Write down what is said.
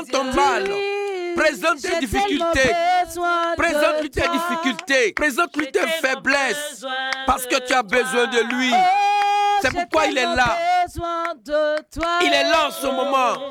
ton mal. Présente tes difficultés. Présente-lui tes difficultés. Présente-lui tes faiblesses. Parce que tu as besoin de lui. C'est pourquoi il est là. Il est là en ce moment.